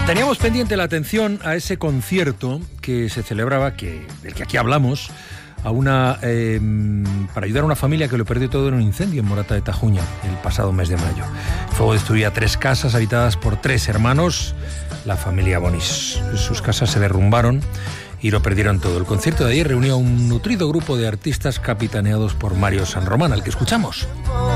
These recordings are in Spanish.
Teníamos pendiente la atención a ese concierto que se celebraba, del que aquí hablamos, para ayudar a una familia que lo perdió todo en un incendio en Morata de Tajuña el pasado mes de mayo. El fuego destruía 3 casas habitadas por 3 hermanos, la familia Bonis. Sus casas se derrumbaron y lo perdieron todo. El concierto de ayer reunió a un nutrido grupo de artistas capitaneados por Mario San Román, al que escuchamos.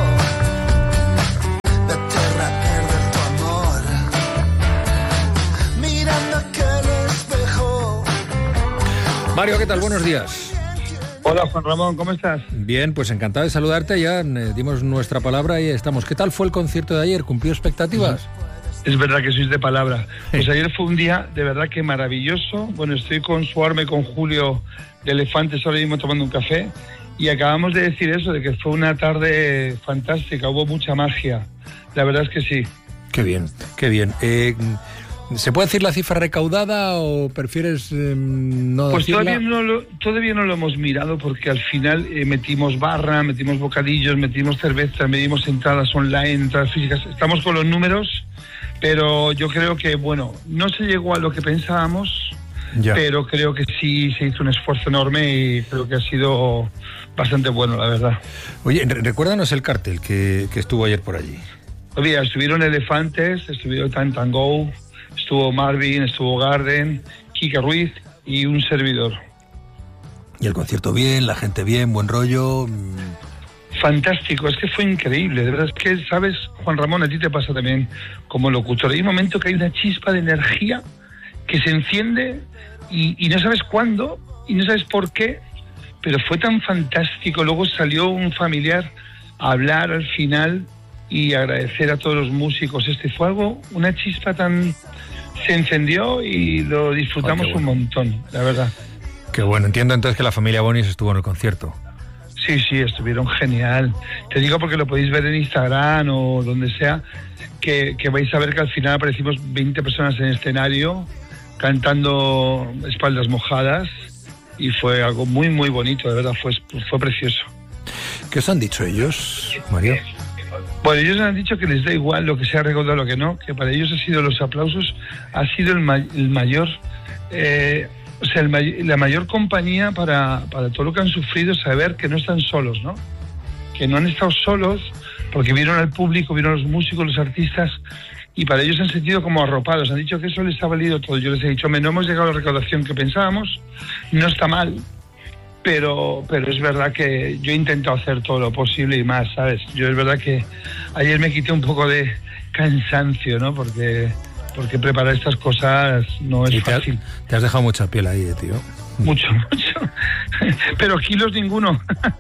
Mario, ¿qué tal? Buenos días. Hola, Juan Ramón, ¿cómo estás? Bien, pues encantado de saludarte. Ya dimos nuestra palabra y estamos. ¿Qué tal fue el concierto de ayer? ¿Cumplió expectativas? Es verdad que sois de palabra. Pues ayer fue un día de verdad que maravilloso. Bueno, estoy con Suarme, con Julio de Elefantes ahora mismo tomando un café y acabamos de decir eso, de que fue una tarde fantástica, hubo mucha magia. La verdad es que sí. Qué bien, qué bien. ¿Se puede decir la cifra recaudada o prefieres no decirla? Pues todavía no lo hemos mirado porque al final metimos barra, metimos bocadillos, metimos cerveza, metimos entradas online, entradas físicas. Estamos con los números, pero yo creo que, bueno, no se llegó a lo que pensábamos, pero creo que sí se hizo un esfuerzo enorme y creo que ha sido bastante bueno, la verdad. Oye, recuérdanos el cartel que estuvo ayer por allí. Oye, estuvieron Elefantes, estuvieron Tantango, estuvo Marvin, estuvo Garden, Kika Ruiz y un servidor. ¿Y el concierto bien, la gente bien, buen rollo? Fantástico, es que fue increíble, de verdad. Es que, ¿sabes, Juan Ramón? A ti te pasa también como locutor. Hay un momento que hay una chispa de energía que se enciende y no sabes cuándo y no sabes por qué, pero fue tan fantástico. Luego salió un familiar a hablar al final y agradecer a todos los músicos. Fue algo, una chispa tan... Se encendió y lo disfrutamos un montón, la verdad. Qué bueno, entiendo entonces que la familia Bonis estuvo en el concierto. Sí, estuvieron genial. Te digo porque lo podéis ver en Instagram o donde sea, que vais a ver que al final aparecimos 20 personas en el escenario cantando Espaldas Mojadas y fue algo muy, muy bonito, de verdad, fue precioso. ¿Qué os han dicho ellos, Mario? Bueno, ellos han dicho que les da igual lo que sea recaudado, lo que no, que para ellos ha sido los aplausos, ha sido el mayor, la mayor compañía para todo lo que han sufrido, saber que no están solos, ¿no? Que no han estado solos porque vieron al público, vieron a los músicos, los artistas y para ellos han sentido como arropados. Han dicho que eso les ha valido todo. Yo les he dicho, no hemos llegado a la recaudación que pensábamos, no está mal. Pero es verdad que yo he intentado hacer todo lo posible y más, ¿sabes? Yo es verdad que ayer me quité un poco de cansancio, ¿no? Porque preparar estas cosas no es fácil. Te has dejado mucha piel ahí, tío. Mucho. Pero kilos ninguno.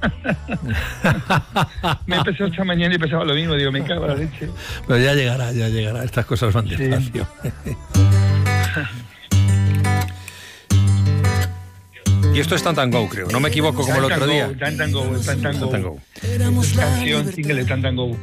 Me he pesado esta mañana y pesaba lo mismo. Digo, me cago en la leche. Pero ya llegará. Estas cosas van despacio. Sí. Y esto es Tantango, creo. No me equivoco como el otro día. Tantango. Canción, single, Tantango.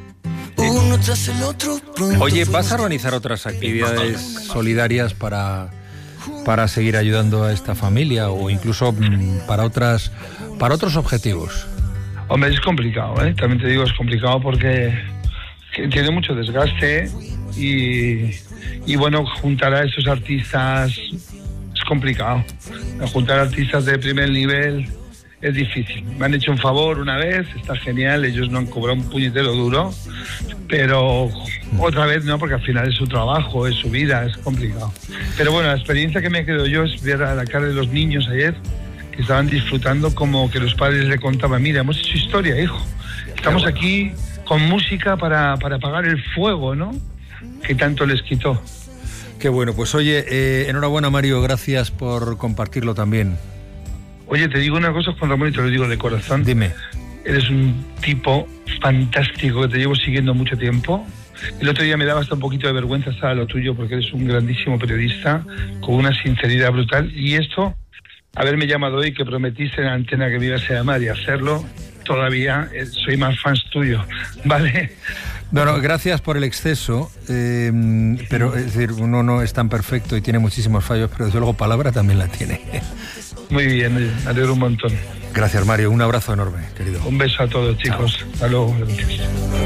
Oye, ¿vas a organizar otras actividades solidarias para seguir ayudando a esta familia o incluso para otros objetivos? Hombre, es complicado, ¿eh? También te digo, es complicado porque tiene mucho desgaste y bueno, juntar a esos artistas es complicado. Juntar artistas de primer nivel es difícil. Me han hecho un favor una vez, está genial, ellos no han cobrado un puñetero duro, pero otra vez no, porque al final es su trabajo, es su vida, es complicado. Pero bueno, la experiencia que me quedo yo es ver a la cara de los niños ayer, que estaban disfrutando como que los padres le contaban, mira, hemos hecho historia, hijo, estamos aquí con música para apagar el fuego, ¿no? Que tanto les quitó. Qué bueno, pues oye, enhorabuena Mario, gracias por compartirlo también. Oye, te digo una cosa, Juan Ramón, y te lo digo de corazón. Dime. Eres un tipo fantástico que te llevo siguiendo mucho tiempo. El otro día me daba hasta un poquito de vergüenza estar a lo tuyo porque eres un grandísimo periodista con una sinceridad brutal. Y esto, haberme llamado hoy, que prometiste en la antena que me ibas a llamar y hacerlo, todavía soy más fan tuyo, ¿vale? No, gracias por el exceso, pero es decir, uno no es tan perfecto y tiene muchísimos fallos, pero desde luego palabra también la tiene. Muy bien, me alegro un montón. Gracias, Mario, un abrazo enorme, querido. Un beso a todos, chicos. Chao. Hasta luego.